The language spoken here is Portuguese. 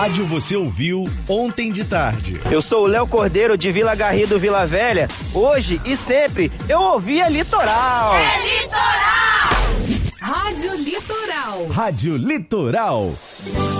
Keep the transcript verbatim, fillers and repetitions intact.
rádio você ouviu ontem de tarde? Eu sou o Léo Cordeiro de Vila Garrido, Vila Velha. Hoje e sempre eu ouvia Litoral. É Litoral! Rádio Litoral. Rádio Litoral.